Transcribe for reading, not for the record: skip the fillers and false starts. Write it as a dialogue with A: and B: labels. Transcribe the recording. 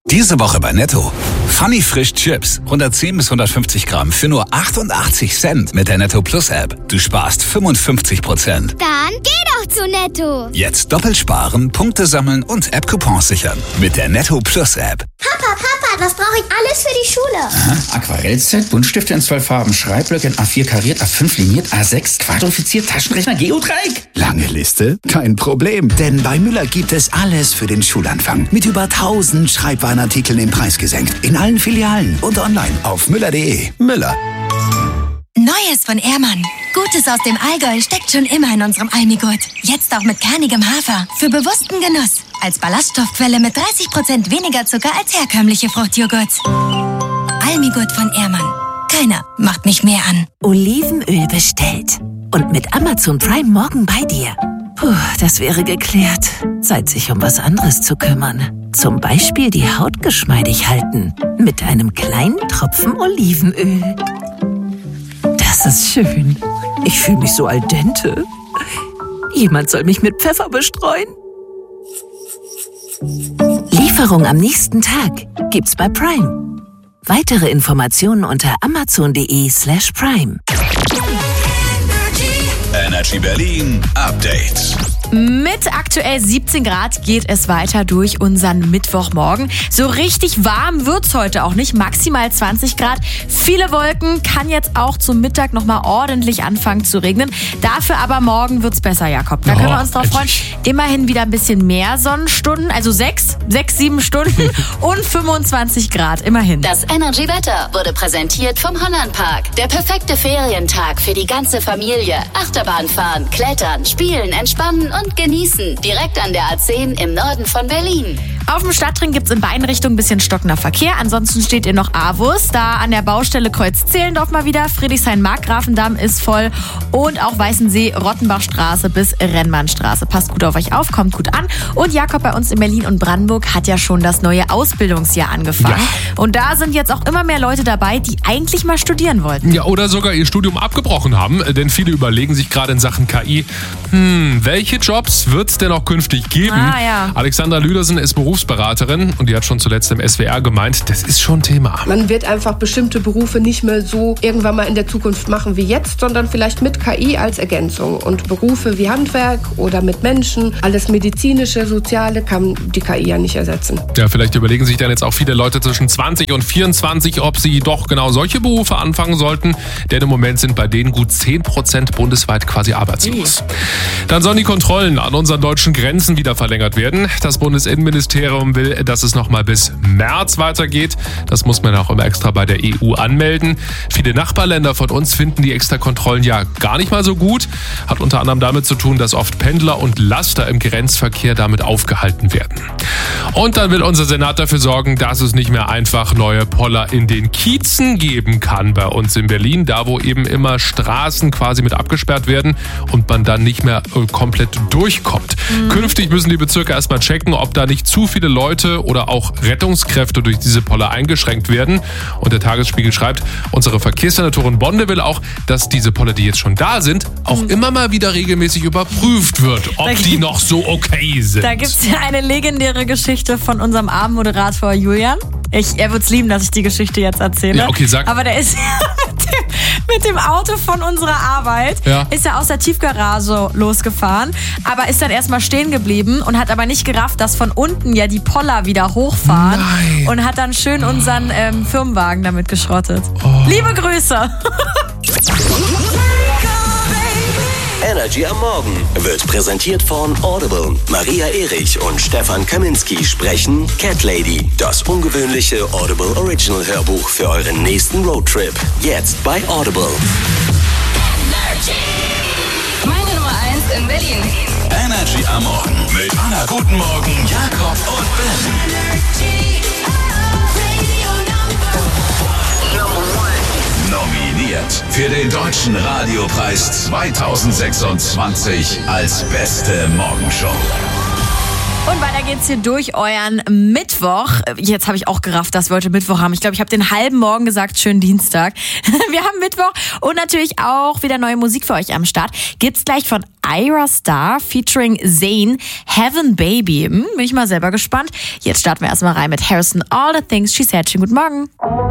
A: Diese Woche bei Netto. Funny Frisch Chips. 110 bis 150 Gramm für nur 88 Cent mit der Netto Plus App. Du sparst 55%.
B: Dann geh doch zu Netto.
A: Jetzt doppelt sparen, Punkte sammeln und App-Coupons sichern. Mit der Netto Plus App.
B: Papa, was brauche ich alles für die Schule?
C: Aha, Aquarellset, Buntstifte in 12 Farben, Schreibblöcke in A4 kariert, A5 liniert, A6 quadrifiziert, Taschenrechner, Geodreieck.
D: Lange Liste? Kein Problem, denn bei Müller gibt es alles für den Schulanfang. Mit über 1000 Schreibwarenartikeln im Preis gesenkt. In allen Filialen und online auf müller.de. Müller.
E: Neues von Ehrmann. Gutes aus dem Allgäu steckt schon immer in unserem Almigurt. Jetzt auch mit kernigem Hafer. Für bewussten Genuss. Als Ballaststoffquelle mit 30% weniger Zucker als herkömmliche Fruchtjoghurts. Almigurt von Ehrmann. Keiner macht mich mehr an.
F: Olivenöl bestellt. Und mit Amazon Prime morgen bei dir. Puh, das wäre geklärt. Zeit, sich um was anderes zu kümmern. Zum Beispiel die Haut geschmeidig halten. Mit einem kleinen Tropfen Olivenöl. Das ist schön. Ich fühle mich so al dente. Jemand soll mich mit Pfeffer bestreuen. Lieferung am nächsten Tag gibt's bei Prime. Weitere Informationen unter amazon.de/prime.
A: Energy Berlin Update.
G: Mit aktuell 17 Grad geht es weiter durch unseren Mittwochmorgen. So richtig warm wird's heute auch nicht, maximal 20 Grad. Viele Wolken, kann jetzt auch zum Mittag nochmal ordentlich anfangen zu regnen. Dafür aber morgen wird's besser, Jakob. Da können wir uns drauf freuen. Immerhin wieder ein bisschen mehr Sonnenstunden, also 7 Stunden und 25 Grad, immerhin.
H: Das Energy-Wetter wurde präsentiert vom Hollandpark. Der perfekte Ferientag für die ganze Familie. Achterbahn fahren, klettern, spielen, entspannen und genießen. Direkt an der A10 im Norden von Berlin.
G: Auf dem Stadtring gibt's in beiden Richtungen ein bisschen stockender Verkehr. Ansonsten steht ihr noch Avus. Da an der Baustelle Kreuz-Zehlendorf mal wieder. Friedrichshain-Markgrafendamm ist voll. Und auch Weißensee-Rottenbachstraße bis Rennmannstraße. Passt gut auf euch auf, kommt gut an. Und Jakob, bei uns in Berlin und Brandenburg hat ja schon das neue Ausbildungsjahr angefangen. Ja. Und da sind jetzt auch immer mehr Leute dabei, die eigentlich mal studieren wollten.
I: Ja, oder sogar ihr Studium abgebrochen haben. Denn viele überlegen sich gerade in Sachen KI, welche Jobs wird es denn auch künftig geben?
G: Ja.
I: Alexandra Lüdersen ist Berufsberaterin und die hat schon zuletzt im SWR gemeint, das ist schon Thema.
J: Man wird einfach bestimmte Berufe nicht mehr so irgendwann mal in der Zukunft machen wie jetzt, sondern vielleicht mit KI als Ergänzung. Und Berufe wie Handwerk oder mit Menschen, alles medizinische, soziale, kann die KI ja nicht ersetzen.
I: Ja, vielleicht überlegen sich dann jetzt auch viele Leute zwischen 20 und 24, ob sie doch genau solche Berufe anfangen sollten, denn im Moment sind bei denen gut 10% bundesweit quasi arbeitslos. Dann sollen die Kontrollen an unseren deutschen Grenzen wieder verlängert werden. Das Bundesinnenministerium will, dass es nochmal bis März weitergeht. Das muss man auch immer extra bei der EU anmelden. Viele Nachbarländer von uns finden die extra Kontrollen ja gar nicht mal so gut. Hat unter anderem damit zu tun, dass oft Pendler und Laster im Grenzverkehr damit aufgehalten werden. Und dann will unser Senat dafür sorgen, dass es nicht mehr einfach neue Poller in den Kiezen geben kann bei uns in Berlin. Da, wo eben immer Straßen quasi mit abgesperrt werden und man dann nicht mehr komplett durchkommt. Künftig müssen die Bezirke erstmal checken, ob da nicht zu viele Leute oder auch Rettungskräfte durch diese Poller eingeschränkt werden. Und der Tagesspiegel schreibt, unsere Verkehrssenatorin Bonde will auch, dass diese Poller, die jetzt schon da sind, auch immer mal wieder regelmäßig überprüft wird, ob die noch so okay sind.
G: Da gibt's ja eine legendäre Geschichte von unserem Abendmoderator Julian. Er wird's lieben, dass ich die Geschichte jetzt erzähle.
I: Ja, okay, sag.
G: Aber der ist mit dem Auto von unserer Arbeit, ist er aus der Tiefgarage losgefahren, aber ist dann erstmal stehen geblieben und hat aber nicht gerafft, dass von unten ja die Poller wieder hochfahren.
I: Nein.
G: Und hat dann schön unseren Firmenwagen damit geschrottet. Liebe Grüße!
K: Energy am Morgen wird präsentiert von Audible. Maria Erich und Stefan Kaminski sprechen Cat Lady, das ungewöhnliche Audible Original Hörbuch für euren nächsten Roadtrip. Jetzt bei Audible.
H: Energy. Meine Nummer 1 in Berlin.
A: Energy am Morgen mit Anna Guten Morgen, Jakob und Ben.
H: Energy. Radio Number 1.
A: Nominiert für den Deutschen Radiopreis 2026 als beste Morgenshow.
G: Und weiter geht's hier durch euren Mittwoch. Jetzt habe ich auch gerafft, dass wir heute Mittwoch haben. Ich glaube, ich habe den halben Morgen gesagt, schönen Dienstag. Wir haben Mittwoch und natürlich auch wieder neue Musik für euch am Start. Gibt's gleich von Ira Star featuring Zayn, Heaven Baby. Bin ich mal selber gespannt. Jetzt starten wir erstmal rein mit Harrison, All the Things She Said. Schönen guten Morgen.